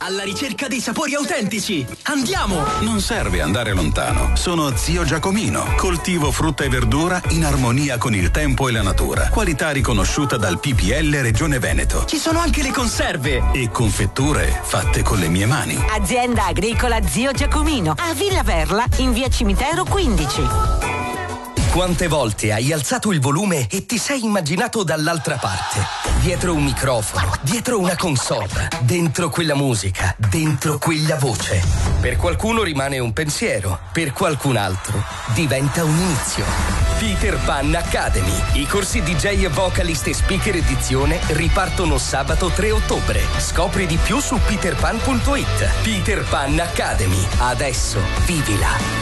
alla ricerca dei sapori autentici. Andiamo! Non serve andare lontano. Sono Zio Giacomino. Coltivo frutta e verdura in armonia con il tempo e la natura. Qualità riconosciuta dal PPL Regione Veneto. Ci sono anche le conserve. E confetture fatte con le mie mani. Azienda agricola Zio Giacomino, a Villa Verla, in via Cimitero 15. Quante volte hai alzato il volume e ti sei immaginato dall'altra parte? Dietro un microfono, dietro una console, dentro quella musica, dentro quella voce. Per qualcuno rimane un pensiero, per qualcun altro diventa un inizio. Peter Pan Academy. I corsi DJ e vocalist e speaker edizione ripartono sabato 3 ottobre. Scopri di più su peterpan.it. Peter Pan Academy. Adesso vivila.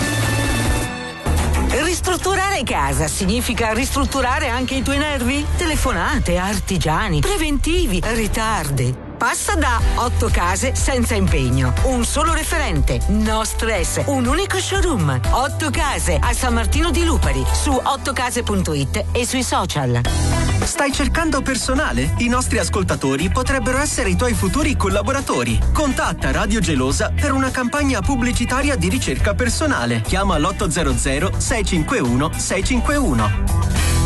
Ristrutturare casa significa ristrutturare anche i tuoi nervi? Telefonate, artigiani, preventivi, ritardi. Passa da 8 case senza impegno. Un solo referente, no stress, un unico showroom. 8 case a San Martino di Lupari, su 8case.it e sui social. Stai cercando personale? I nostri ascoltatori potrebbero essere i tuoi futuri collaboratori. Contatta Radio Gelosa per una campagna pubblicitaria di ricerca personale. Chiama l'800 651 651.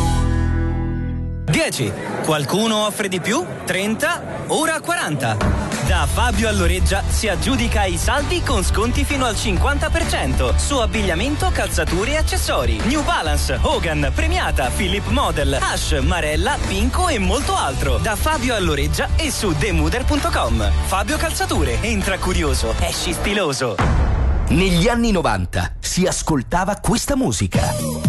10. Qualcuno offre di più? 30? Ora 40. Da Fabio Alloreggia si aggiudica i saldi con sconti fino al 50% su abbigliamento, calzature e accessori. New Balance, Hogan, Premiata, Philip Model, Ash, Marella, Pinco e molto altro. Da Fabio Alloreggia e su demuder.com. Fabio Calzature, entra curioso, esci stiloso. Negli anni 90 si ascoltava questa musica.